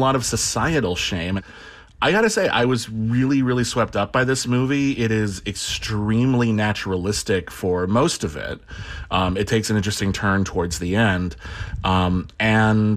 lot of societal shame. I gotta say, I was really, really swept up by this movie. It is extremely naturalistic for most of it. It takes an interesting turn towards the end. And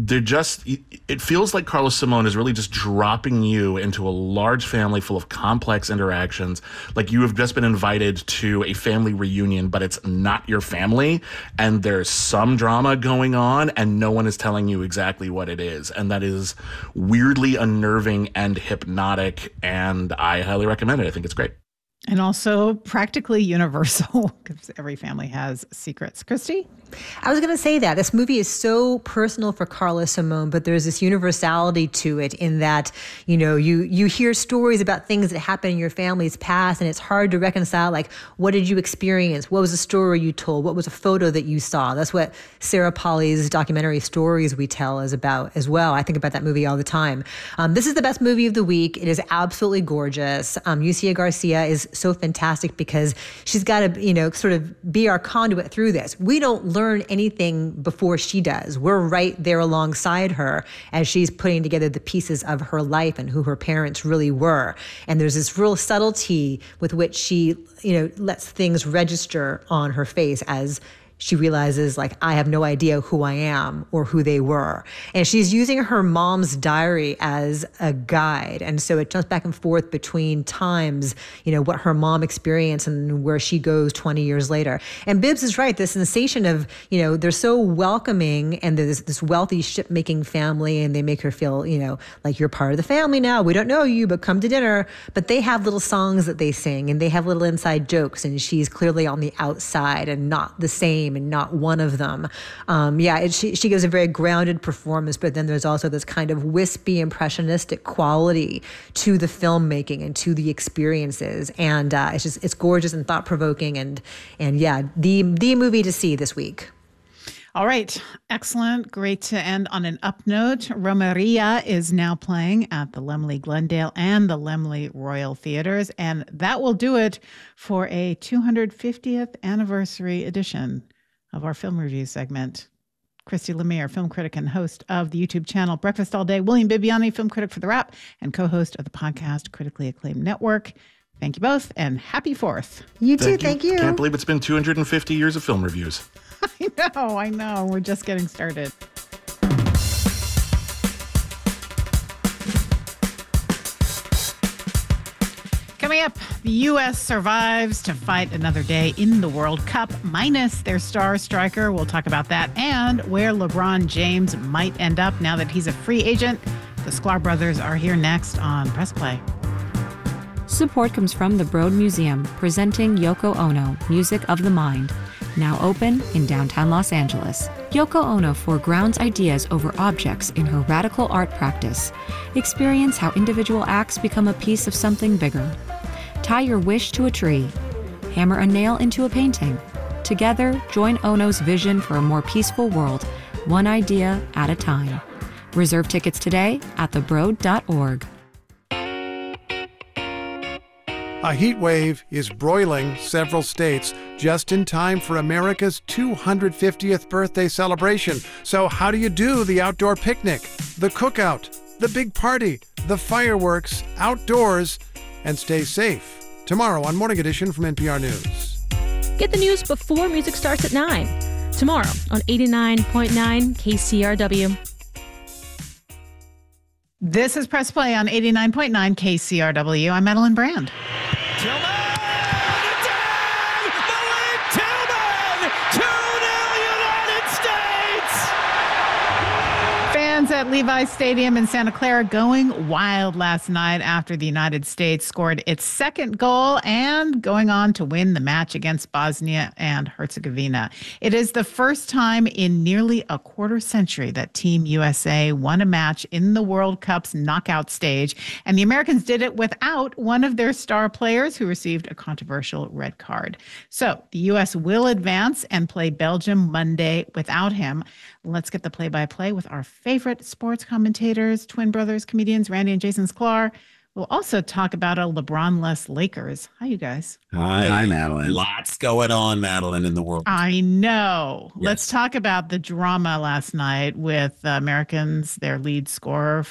it feels like Carlos Simon is really just dropping you into a large family full of complex interactions. Like you have just been invited to a family reunion, but it's not your family. And there's some drama going on and no one is telling you exactly what it is. And that is weirdly unnerving and hypnotic, and I highly recommend it. I think it's great. And also practically universal because every family has secrets. Christy? I was going to say that. This movie is so personal for Carlos Simon, but there's this universality to it in that, you hear stories about things that happen in your family's past, and it's hard to reconcile, like, what did you experience? What was the story you told? What was a photo that you saw? That's what Sarah Polley's documentary Stories We Tell is about as well. I think about that movie all the time. This is the best movie of the week. It is absolutely gorgeous. Lucia Garcia is so fantastic because she's got to, sort of be our conduit through this. We don't learn anything before she does. We're right there alongside her as she's putting together the pieces of her life and who her parents really were. And there's this real subtlety with which she, lets things register on her face as she realizes, like, I have no idea who I am or who they were. And she's using her mom's diary as a guide. And so it jumps back and forth between times, what her mom experienced and where she goes 20 years later. And Bibbs is right. The sensation of, they're so welcoming and there's this wealthy shipmaking family and they make her feel, like you're part of the family now. We don't know you, but come to dinner. But they have little songs that they sing and they have little inside jokes. And she's clearly on the outside and not the same and not one of them. She gives a very grounded performance, but then there's also this kind of wispy, impressionistic quality to the filmmaking and to the experiences. And it's gorgeous and thought-provoking and the movie to see this week. All right. Excellent. Great to end on an up note. Romeria is now playing at the Laemmle Glendale and the Laemmle Royal Theaters, and that will do it for a 250th anniversary edition of our film review segment. Christy Lemire, film critic and host of the YouTube channel Breakfast All Day. William Bibiani, film critic for The Wrap and co-host of the podcast Critically Acclaimed Network. Thank you both, and happy 4th. You too. Thank you. Can't believe it's been 250 years of film reviews. I know. We're just getting started. Coming up, the U.S. survives to fight another day in the World Cup, minus their star striker. We'll talk about that and where LeBron James might end up now that he's a free agent. The Sklar brothers are here next on Press Play. Support comes from the Broad Museum, presenting Yoko Ono, Music of the Mind. Now open in downtown Los Angeles. Yoko Ono foregrounds ideas over objects in her radical art practice. Experience how individual acts become a piece of something bigger. Tie your wish to a tree. Hammer a nail into a painting. Together, join Ono's vision for a more peaceful world, one idea at a time. Reserve tickets today at thebroad.org. A heat wave is broiling several states just in time for America's 250th birthday celebration. So how do you do the outdoor picnic, the cookout, the big party, the fireworks, outdoors, and stay safe? Tomorrow on Morning Edition from NPR News. Get the news before music starts at 9. Tomorrow on 89.9 KCRW. This is Press Play on 89.9 KCRW. I'm Madeline Brand. Tillman! Down! Malik Tillman! 2-0 United States! Fans at Levi's Stadium in Santa Clara going wild last night after the United States scored its second goal and going on to win the match against Bosnia and Herzegovina. It is the first time in nearly a quarter century that Team USA won a match in the World Cup's knockout stage, and the Americans did it without one of their star players who received a controversial red card. So the U.S. will advance and play Belgium Monday without him. Let's get the play-by-play with our favorite sports commentators, twin brothers, comedians, Randy and Jason Sklar. We'll also talk about a LeBron-less Lakers. Hi, you guys. Hi, Madeline. Lots going on, Madeline, in the world. I know. Yes. Let's talk about the drama last night with Americans, their lead scorer